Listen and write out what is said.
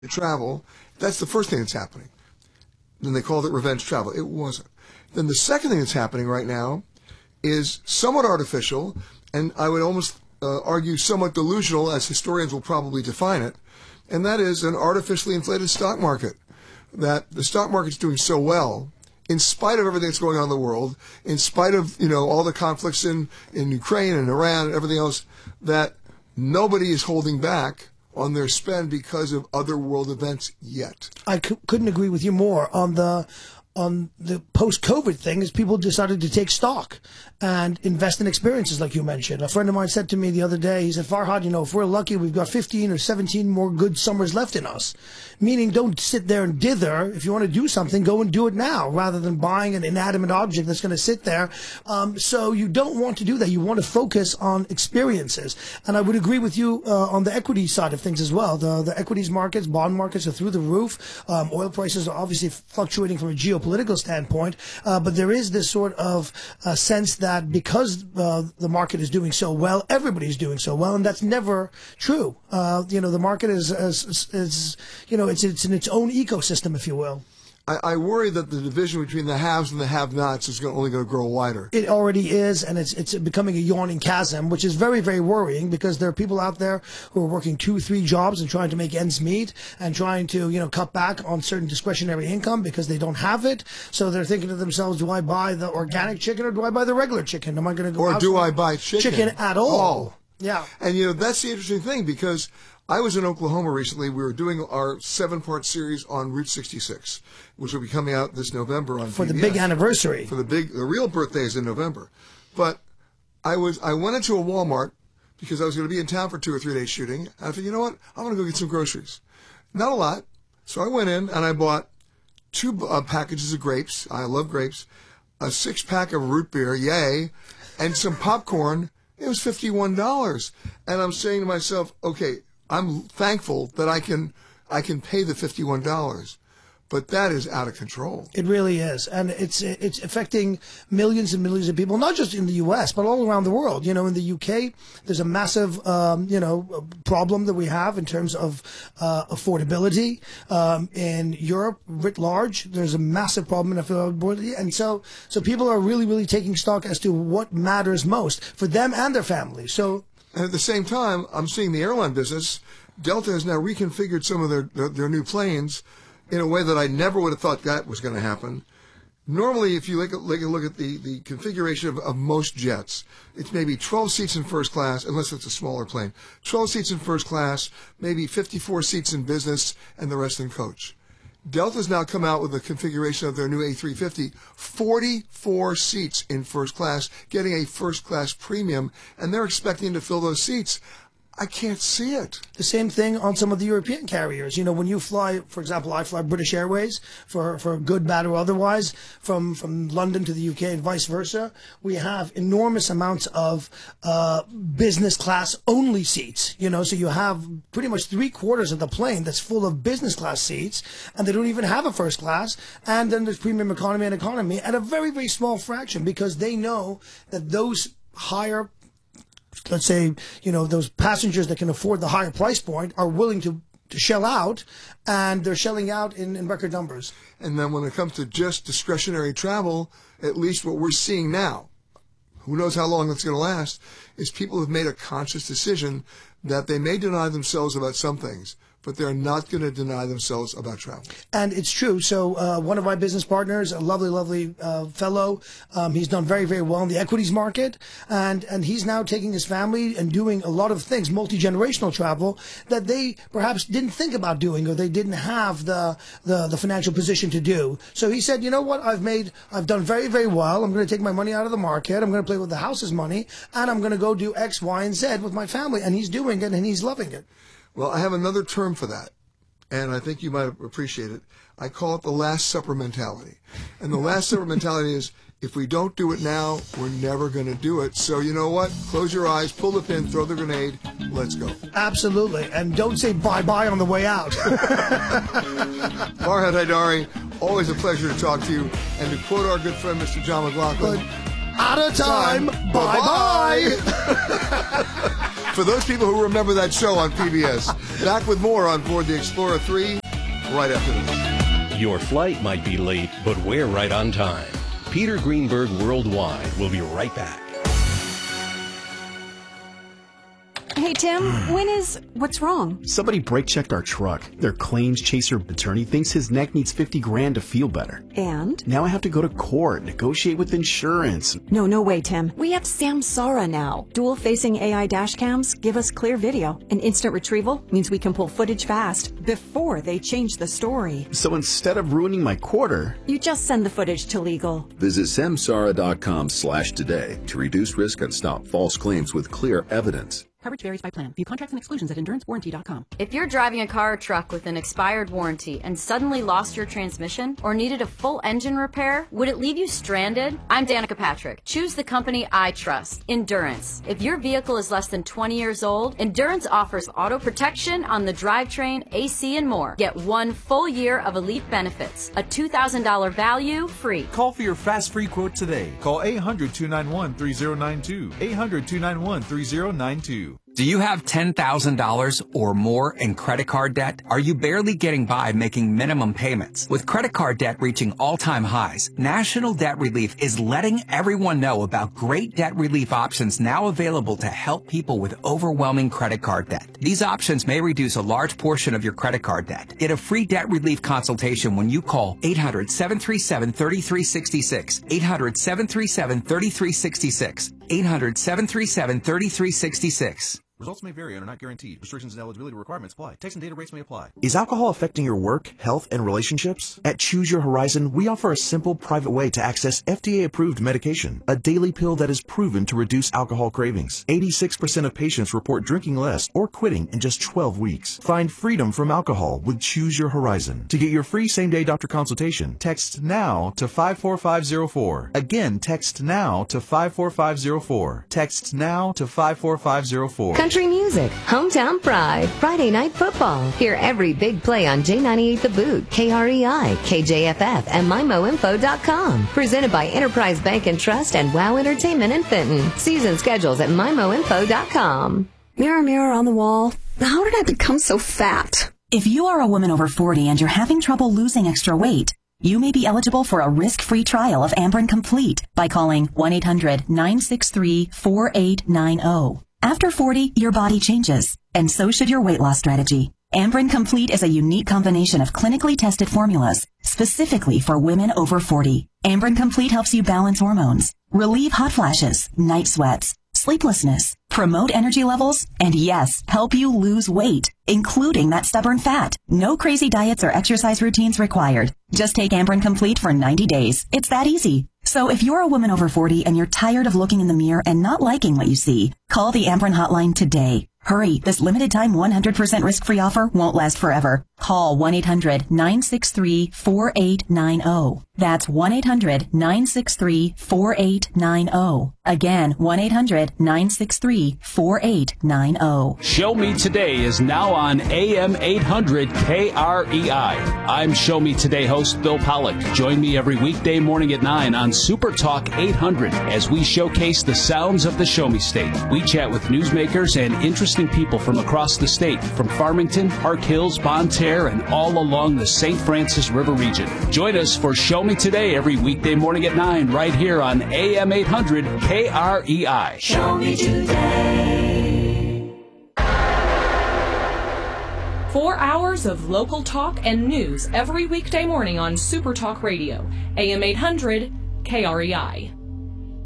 travel. That's the first thing that's happening. Then they called it revenge travel. It wasn't. Then the second thing that's happening right now is somewhat artificial, and I would almost argue somewhat delusional, as historians will probably define it, and that is an artificially inflated stock market. That the stock market's doing so well, in spite of everything that's going on in the world, in spite of all the conflicts in Ukraine and Iran and everything else, that nobody is holding back on their spend because of other world events yet. I couldn't agree with you more on the post-COVID thing. Is people decided to take stock and invest in experiences like you mentioned. A friend of mine said to me the other day, he said, Farhad, if we're lucky, we've got 15 or 17 more good summers left in us. Meaning, don't sit there and dither. If you want to do something, go and do it now, rather than buying an inanimate object that's going to sit there. So you don't want to do that. You want to focus on experiences. And I would agree with you on the equity side of things as well. The equities markets, bond markets are through the roof. Oil prices are obviously fluctuating from a geopolitical standpoint, but there is this sort of sense that because the market is doing so well, everybody's doing so well, and that's never true. The market is it's in its own ecosystem, if you will. I worry that the division between the haves and the have-nots is only going to grow wider. It already is, and it's becoming a yawning chasm, which is very, very worrying, because there are people out there who are working 2-3 jobs and trying to make ends meet and trying to cut back on certain discretionary income because they don't have it. So they're thinking to themselves, do I buy the organic chicken or do I buy the regular chicken? Am I going to go or out do I buy chicken at all? Yeah. And that's the interesting thing, because I was in Oklahoma recently. We were doing our 7-part series on Route 66, which will be coming out this November on for PBS. The big anniversary. For the real birthday is in November. But I went into a Walmart because I was going to be in town for 2 or 3 days shooting. And I thought, you know what? I'm going to go get some groceries. Not a lot. So I went in and I bought 2 packages of grapes. I love grapes. A 6-pack of root beer, yay, and some popcorn. It was $51. And I'm saying to myself, okay, I'm thankful that I can pay the $51, but that is out of control. It really is, and it's affecting millions and millions of people, not just in the U.S. but all around the world. In the UK, there's a massive problem that we have in terms of affordability. In Europe, writ large, there's a massive problem in affordability, and so people are really, really taking stock as to what matters most for them and their families. So. And at the same time, I'm seeing the airline business. Delta has now reconfigured some of their new planes in a way that I never would have thought that was going to happen. Normally, if you look at the configuration of most jets, it's maybe 12 seats in first class, unless it's a smaller plane. 12 seats in first class, maybe 54 seats in business, and the rest in coach. Delta's now come out with a configuration of their new A350, 44 seats in first class, getting a first class premium, and they're expecting to fill those seats. I can't see it. The same thing on some of the European carriers. When you fly, for example, I fly British Airways for good, bad, or otherwise, from London to the UK and vice versa. We have enormous amounts of business class only seats. So you have pretty much 3/4 of the plane that's full of business class seats, and they don't even have a first class. And then there's premium economy and economy at a very, very small fraction, because they know that those higher, let's say, those passengers that can afford the higher price point are willing to shell out, and they're shelling out in record numbers. And then when it comes to just discretionary travel, at least what we're seeing now, who knows how long that's going to last, is people have made a conscious decision that they may deny themselves about some things, but they're not going to deny themselves about travel. And it's true. So one of my business partners, a lovely, lovely fellow, he's done very, very well in the equities market, and he's now taking his family and doing a lot of things, multi-generational travel, that they perhaps didn't think about doing, or they didn't have the financial position to do. So he said, you know what, I've done very, very well. I'm going to take my money out of the market. I'm going to play with the house's money, and I'm going to go do X, Y, and Z with my family. And he's doing it, and he's loving it. Well, I have another term for that, and I think you might appreciate it. I call it the Last Supper mentality. And the Last Supper mentality is, if we don't do it now, we're never going to do it. So you know what? Close your eyes, pull the pin, throw the grenade, let's go. Absolutely. And don't say bye-bye on the way out. Farhad Haidari, always a pleasure to talk to you. And to quote our good friend, Mr. John McLaughlin, at a time, bye-bye. For those people who remember that show on PBS. Back with more on board the Explorer 3 right after this. Your flight might be late, but we're right on time. Peter Greenberg Worldwide will be right back. Hey, Tim, what's wrong? Somebody brake checked our truck. Their claims chaser attorney thinks his neck needs $50,000 to feel better. And? Now I have to go to court, negotiate with insurance. No way, Tim. We have Samsara now. Dual-facing AI dash cams give us clear video. And instant retrieval means we can pull footage fast before they change the story. So instead of ruining my quarter, you just send the footage to legal. Visit samsara.com/today to reduce risk and stop false claims with clear evidence. Coverage varies by plan. View contracts and exclusions at endurancewarranty.com. If you're driving a car or truck with an expired warranty and suddenly lost your transmission or needed a full engine repair, would it leave you stranded? I'm Danica Patrick. Choose the company I trust, Endurance. If your vehicle is less than 20 years old, Endurance offers auto protection on the drivetrain, AC, and more. Get 1 full year of elite benefits, a $2,000 value free. Call for your fast free quote today. Call 800-291-3092. 800-291-3092. Do you have $10,000 or more in credit card debt? Are you barely getting by making minimum payments? With credit card debt reaching all-time highs, National Debt Relief is letting everyone know about great debt relief options now available to help people with overwhelming credit card debt. These options may reduce a large portion of your credit card debt. Get a free debt relief consultation when you call 800-737-3366, 800-737-3366, 800-737-3366. Results may vary and are not guaranteed. Restrictions and eligibility requirements apply. Text and data rates may apply. Is alcohol affecting your work, health, and relationships? At Choose Your Horizon, we offer a simple, private way to access FDA-approved medication, a daily pill that is proven to reduce alcohol cravings. 86% of patients report drinking less or quitting in just 12 weeks. Find freedom from alcohol with Choose Your Horizon. To get your free same-day doctor consultation, text NOW to 54504. Again, text NOW to 54504. Text NOW to 54504. Country music, hometown pride, Friday night football. Hear every big play on J98 The Boot, KREI, KJFF, and MyMoInfo.com. Presented by Enterprise Bank and Trust and WOW Entertainment in Fenton. Season schedules at MyMoInfo.com. Mirror, mirror on the wall, how did I become so fat? If you are a woman over 40 and you're having trouble losing extra weight, you may be eligible for a risk-free trial of Amberen Complete by calling 1-800-963-4890. After 40, your body changes, and so should your weight loss strategy. Amberen Complete is a unique combination of clinically tested formulas specifically for women over 40. Amberen Complete helps you balance hormones, relieve hot flashes, night sweats, sleeplessness, promote energy levels, and yes, help you lose weight, including that stubborn fat. No crazy diets or exercise routines required. Just take Amberen Complete for 90 days. It's that easy. So if you're a woman over 40 and you're tired of looking in the mirror and not liking what you see, call the Amberen hotline today. Hurry, this limited time 100% risk-free offer won't last forever. Call 1-800-963-4890. That's 1-800-963-4890. Again, 1-800-963-4890. Show Me Today is now on AM 800 KREI. I'm Show Me Today host Bill Pollock. Join me every weekday morning at 9 on Super Talk 800 as we showcase the sounds of the Show Me State. We chat with newsmakers and interesting people from across the state, from Farmington, Park Hills, Bonne Terre, and all along the St. Francis River region. Join us for Show Me Today every weekday morning at 9 right here on AM 800 KREI. Show Me Today. 4 hours of local talk and news every weekday morning on Super Talk Radio, AM 800 KREI.